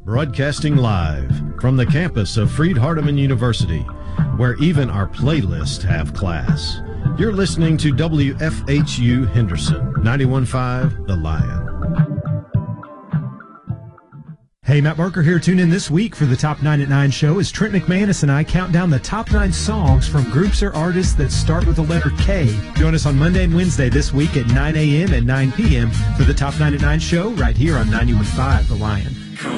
Broadcasting live from the campus of Freed-Hardeman University, where even our playlists have class. You're listening to WFHU Henderson, 91.5 The Lion. Hey, Matt Barker here. Tune in this week for the Top 9 at 9 show as Trent McManus and I count down the top 9 songs from groups or artists that start with the letter K. Join us on Monday and Wednesday this week at 9 a.m. and 9 p.m. for the Top 9 at 9 show right here on 91.5 The Lion.